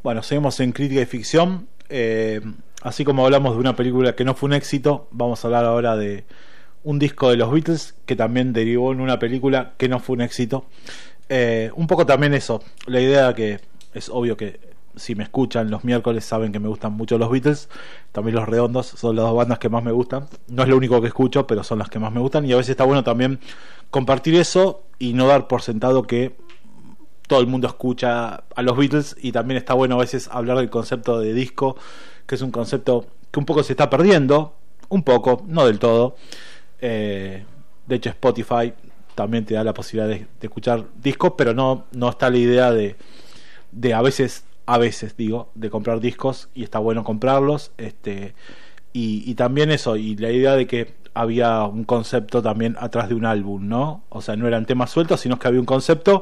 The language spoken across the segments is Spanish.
Bueno, seguimos en Crítica y Ficción. Así como hablamos de una película que no fue un éxito, vamos a hablar ahora de un disco de los Beatles que también derivó en una película que no fue un éxito. Un poco también eso, la idea que es obvio que si me escuchan los miércoles saben que me gustan mucho los Beatles, también los Redondos son las dos bandas que más me gustan. No es lo único que escucho, pero son las que más me gustan, y a veces está bueno también compartir eso y no dar por sentado que todo el mundo escucha a los Beatles, y también está bueno a veces hablar del concepto de disco, que es un concepto que un poco se está perdiendo, un poco, no del todo. De hecho Spotify también te da la posibilidad de escuchar discos, pero no está la idea de a veces digo, de comprar discos, y está bueno comprarlos, y también eso, y la idea de que había un concepto también atrás de un álbum, ¿no? O sea, no eran temas sueltos, sino que había un concepto.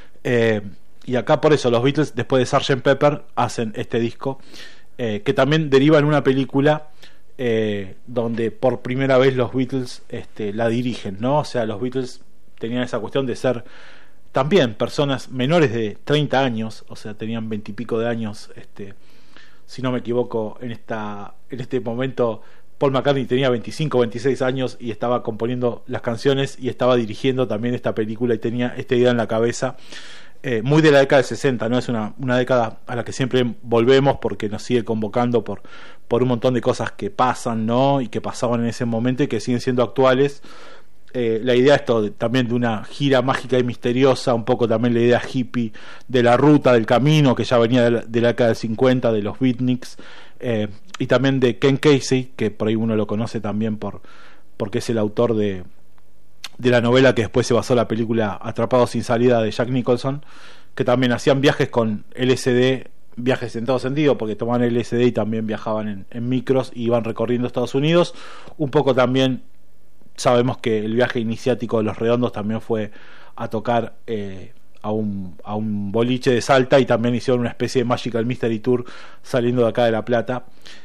Y acá por eso los Beatles, después de Sgt. Pepper, hacen este disco, que también deriva en una película donde por primera vez los Beatles la dirigen, ¿no? O sea, los Beatles tenían esa cuestión de ser también personas menores de 30 años, o sea, tenían 20 y pico de años, si no me equivoco, en este momento Paul McCartney tenía 25, 26 años y estaba componiendo las canciones y estaba dirigiendo también esta película, y tenía esta idea en la cabeza, muy de la década del 60, ¿no? Es una década a la que siempre volvemos porque nos sigue convocando por un montón de cosas que pasan, ¿no? Y que pasaban en ese momento y que siguen siendo actuales. La idea también de una gira mágica y misteriosa, un poco también la idea hippie de la ruta, del camino, que ya venía de la década del 50, de los beatniks, y también de Ken Casey, que por ahí uno lo conoce también porque es el autor de la novela que después se basó la película Atrapados sin salida de Jack Nicholson, que también hacían viajes con LSD, viajes en todo sentido, porque tomaban LSD y también viajaban en micros y iban recorriendo Estados Unidos. Un poco también sabemos que el viaje iniciático de los Redondos también fue a tocar a un boliche de Salta, y también hicieron una especie de Magical Mystery Tour saliendo de acá de La Plata.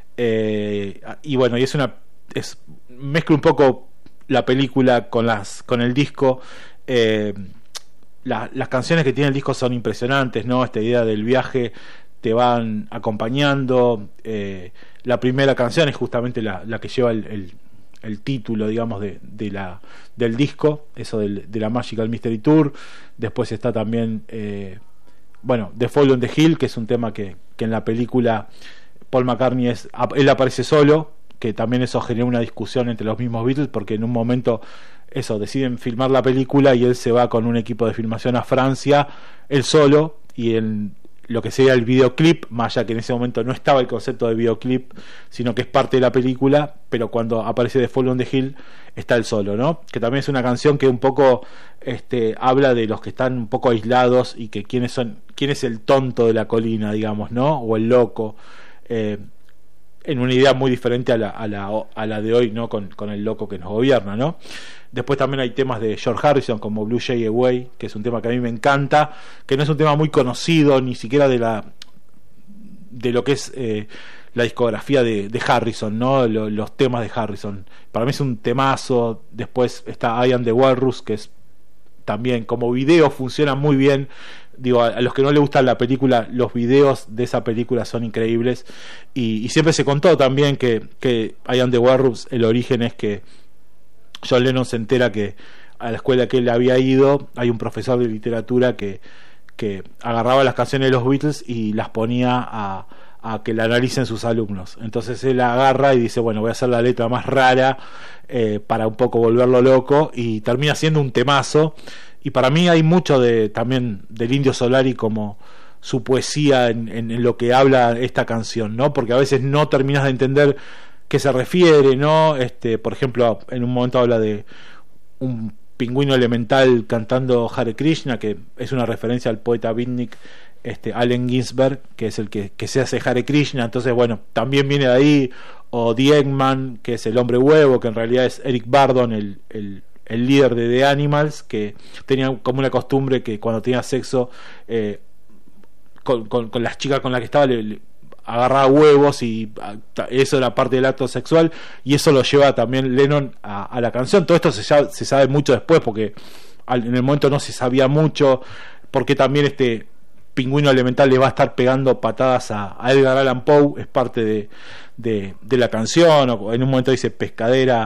Y bueno, y mezcla un poco la película con el disco. Las canciones que tiene el disco son impresionantes, ¿no? Esta idea del viaje te van acompañando. La primera canción es justamente la que lleva el título, digamos, del disco, eso de la Magical Mystery Tour. Después está también The Fall on the Hill, que es un tema que en la película Paul McCartney él aparece solo, que también eso genera una discusión entre los mismos Beatles, porque en un momento deciden filmar la película y él se va con un equipo de filmación a Francia, él solo, y en lo que sería el videoclip, más allá que en ese momento no estaba el concepto de videoclip, sino que es parte de la película, pero cuando aparece The Fall on the Hill está el solo, ¿no? Que también es una canción que un poco habla de los que están un poco aislados, y que quién es el tonto de la colina, digamos, ¿no? O el loco, en una idea muy diferente a la de hoy, ¿no? Con el loco que nos gobierna, ¿no? Después también hay temas de George Harrison, como Blue Jay Away, que es un tema que a mí me encanta, que no es un tema muy conocido ni siquiera de lo que es la discografía de Harrison, ¿no? Los temas de Harrison. Para mí es un temazo. Después está I Am the Walrus, que es también como video funciona muy bien. Digo, a los que no les gusta la película, los videos de esa película son increíbles, y siempre se contó también que I Am the Walrus, el origen es que John Lennon se entera que a la escuela que él había ido hay un profesor de literatura que agarraba las canciones de los Beatles y las ponía a que la analicen sus alumnos. Entonces él agarra y dice, bueno, voy a hacer la letra más rara para un poco volverlo loco, y termina siendo un temazo. Y para mí hay mucho también del Indio Solari, como su poesía en lo que habla esta canción, ¿no? Porque a veces no terminas de entender qué se refiere, ¿no? Por ejemplo, en un momento habla de un pingüino elemental cantando Hare Krishna, que es una referencia al poeta beatnik Allen Ginsberg, que es el que se hace Hare Krishna. Entonces, bueno, también viene de ahí. O The Eggman, que es el hombre huevo, que en realidad es Eric Burdon, el líder de The Animals, que tenía como una costumbre que cuando tenía sexo con las chicas con las que estaba le agarraba huevos, y eso era parte del acto sexual, y eso lo lleva también Lennon a la canción. Todo esto se sabe mucho después, porque en el momento no se sabía mucho, porque también pingüino elemental le va a estar pegando patadas a Edgar Allan Poe, es parte de la canción, o en un momento dice pescadera,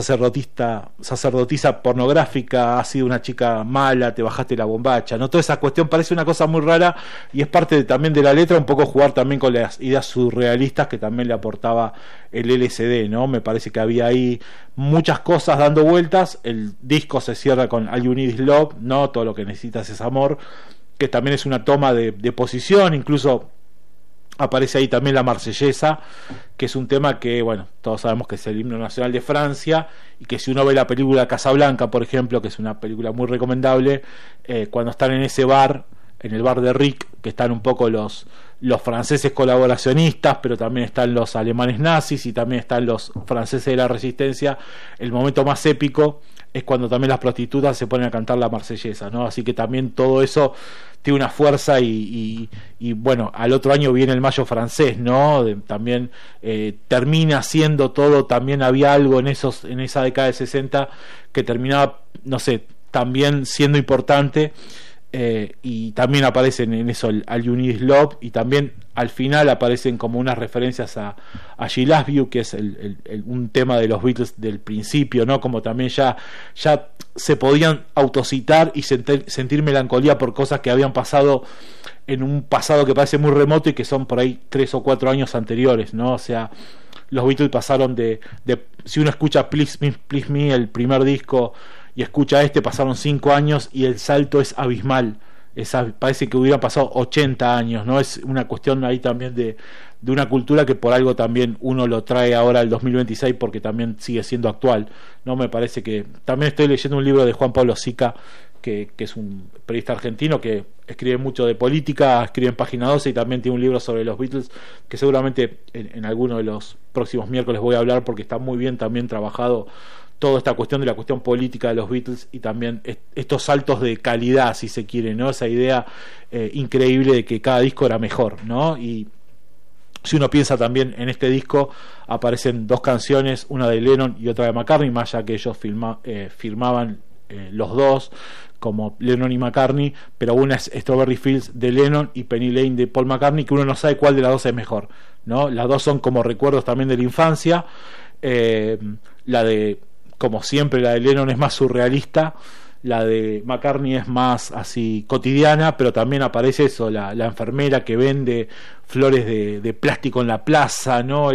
sacerdotisa pornográfica, has sido una chica mala, te bajaste la bombacha, ¿no? Toda esa cuestión parece una cosa muy rara y es parte también de la letra, un poco jugar también con las ideas surrealistas que también le aportaba el LSD, ¿no? Me parece que había ahí muchas cosas dando vueltas. El disco se cierra con All You Need Is Love, ¿no? Todo lo que necesitas es amor, que también es una toma de posición. Incluso aparece ahí también la Marsellesa, que es un tema que, bueno, todos sabemos que es el himno nacional de Francia, y que si uno ve la película Casablanca, por ejemplo, que es una película muy recomendable, cuando están en ese bar, en el bar de Rick, que están un poco los franceses colaboracionistas, pero también están los alemanes nazis y también están los franceses de la resistencia, el momento más épico es cuando también las prostitutas se ponen a cantar la Marsellesa, ¿no? Así que también todo eso tiene una fuerza y bueno, al otro año viene el Mayo francés, ¿no? También termina siendo todo, también había algo en esa década de 60 que terminaba, no sé, también siendo importante. Y también aparecen en eso el All You Need Is Love, y también al final aparecen como unas referencias a She Loves You, que es un tema de los Beatles del principio, ¿no? Como también ya se podían autocitar y sentir melancolía por cosas que habían pasado en un pasado que parece muy remoto y que son por ahí 3 o 4 años anteriores, ¿no? O sea, los Beatles pasaron de si uno escucha Please Me, el primer disco, y escucha pasaron 5 años y el salto es abismal. Parece que hubieran pasado 80 años, ¿no? Es una cuestión ahí también de una cultura que por algo también uno lo trae ahora al 2026 porque también sigue siendo actual, ¿no? Me parece que también estoy leyendo un libro de Juan Pablo Sica, que es un periodista argentino que escribe mucho de política, escribe en Página 12 y también tiene un libro sobre los Beatles que seguramente en alguno de los próximos miércoles voy a hablar, porque está muy bien también trabajado toda esta cuestión de la cuestión política de los Beatles y también estos saltos de calidad, si se quiere, ¿no? Esa idea increíble de que cada disco era mejor, ¿no? Y si uno piensa también en este disco, aparecen 2 canciones, una de Lennon y otra de McCartney, más allá que ellos firmaban los dos como Lennon y McCartney, pero una es Strawberry Fields de Lennon y Penny Lane de Paul McCartney, que uno no sabe cuál de las dos es mejor, ¿no? Las dos son como recuerdos también de la infancia. La de, como siempre, la de Lennon es más surrealista, la de McCartney es más así cotidiana, pero también aparece eso, la enfermera que vende flores de plástico en la plaza, ¿no?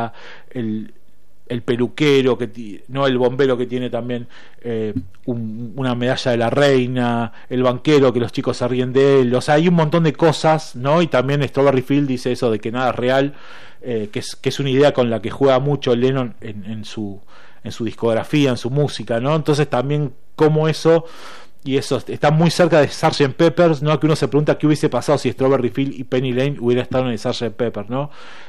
El peluquero, no, el bombero que tiene también una medalla de la reina, el banquero que los chicos se ríen de él. O sea, hay un montón de cosas, ¿no? Y también Strawberry Field dice eso de que nada es real, que es una idea con la que juega mucho Lennon en su discografía, en su música, ¿no? Entonces también como eso, y eso está muy cerca de Sgt. Pepper's, ¿no? Que uno se pregunta qué hubiese pasado si Strawberry Field y Penny Lane hubieran estado en el Sgt. Pepper, ¿no?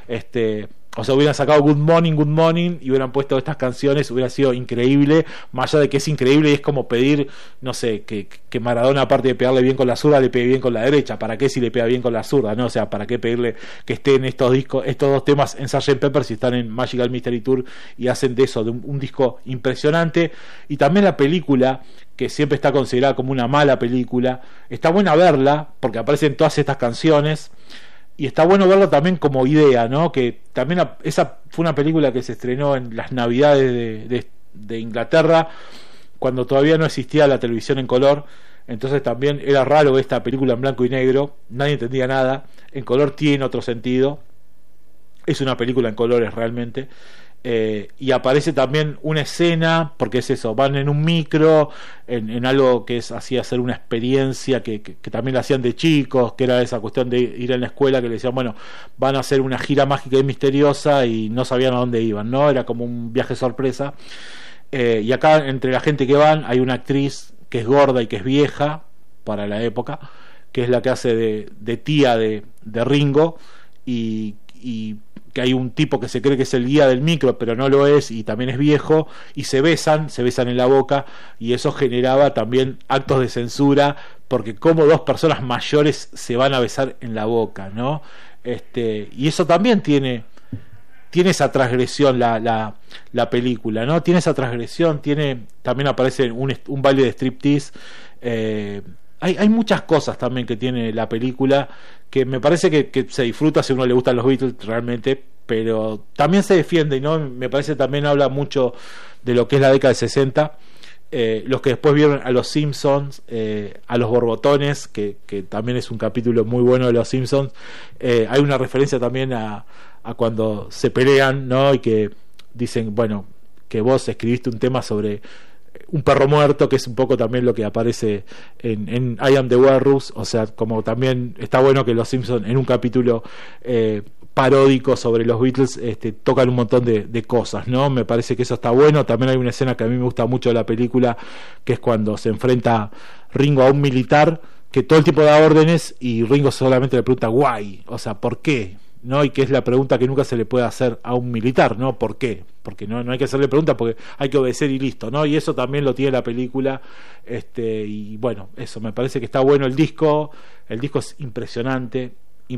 O sea, hubieran sacado Good Morning y hubieran puesto estas canciones, hubiera sido increíble, más allá de que es increíble y es como pedir, no sé, que Maradona, aparte de pegarle bien con la zurda, le pegue bien con la derecha. ¿Para qué si le pega bien con la zurda, no? O sea, ¿para qué pedirle que estén estos dos temas en Sgt. Pepper si están en Magical Mystery Tour y hacen de eso, de un disco impresionante? Y también la película, que siempre está considerada como una mala película, está buena verla porque aparecen todas estas canciones. Y está bueno verlo también como idea, ¿no? Que también esa fue una película que se estrenó en las Navidades de Inglaterra, cuando todavía no existía la televisión en color. Entonces también era raro ver esta película en blanco y negro, nadie entendía nada. En color tiene otro sentido, es una película en colores realmente. Y aparece también una escena, porque es eso, van en un micro, en algo que es así, hacer una experiencia que también la hacían de chicos, que era esa cuestión de ir en la escuela, que le decían, bueno, van a hacer una gira mágica y misteriosa, y no sabían a dónde iban, ¿no? Era como un viaje sorpresa. Y acá, entre la gente que van, hay una actriz que es gorda y que es vieja para la época, que es la que hace de tía de Ringo, y que hay un tipo que se cree que es el guía del micro, pero no lo es, y también es viejo, y se besan en la boca, y eso generaba también actos de censura, porque como 2 personas mayores se van a besar en la boca, ¿no? Y eso también tiene esa transgresión la película, ¿no? Tiene esa transgresión, también aparece un baile de striptease, hay muchas cosas también que tiene la película que me parece que se disfruta si a uno le gustan los Beatles realmente, pero también se defiende, ¿no? Me parece también habla mucho de lo que es la década de 60. Los que después vieron a los Simpsons, a los Borbotones, que también es un capítulo muy bueno de los Simpsons. Hay una referencia también a cuando se pelean, ¿no? Y que dicen, bueno, que vos escribiste un tema sobre un perro muerto, que es un poco también lo que aparece en I Am the Walrus. O sea, como también está bueno que los Simpsons en un capítulo paródico sobre los Beatles tocan un montón de cosas, ¿no? Me parece que eso está bueno. También hay una escena que a mí me gusta mucho de la película, que es cuando se enfrenta Ringo a un militar que todo el tiempo da órdenes y Ringo solamente le pregunta why, o sea, ¿por qué? ¿No? Y que es la pregunta que nunca se le puede hacer a un militar, ¿no? ¿Por qué? Porque no hay que hacerle preguntas, porque hay que obedecer y listo, ¿no? Y eso también lo tiene la película, y bueno, eso, me parece que está bueno el disco es impresionante,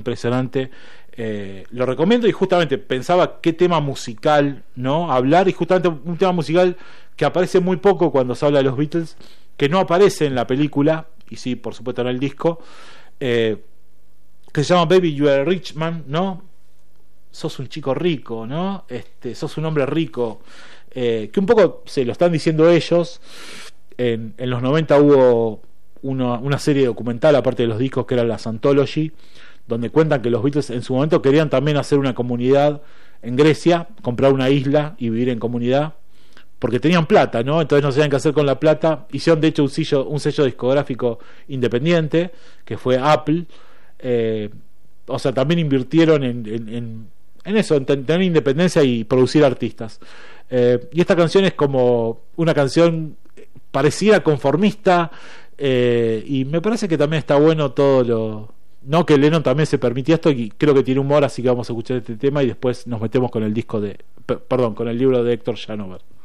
lo recomiendo. Y justamente pensaba qué tema musical, ¿no? Hablar, y justamente un tema musical que aparece muy poco cuando se habla de los Beatles, que no aparece en la película, y sí, por supuesto en el disco, que se llama Baby You Are a Rich Man, ¿no? Sos un chico rico, ¿no? Sos un hombre rico, que un poco se lo están diciendo ellos. En los 90 hubo una serie documental, aparte de los discos, que era la Scientology, donde cuentan que los Beatles en su momento querían también hacer una comunidad en Grecia, comprar una isla y vivir en comunidad, porque tenían plata, ¿no? Entonces no sabían qué hacer con la plata. Hicieron de hecho un sello discográfico independiente, que fue Apple. O sea, también invirtieron en eso, en tener independencia y producir artistas. Y esta canción es como una canción parecida conformista, y me parece que también está bueno todo lo... No, que Lennon también se permitía esto, y creo que tiene humor, así que vamos a escuchar este tema y después nos metemos con el disco con el libro de Héctor Janover.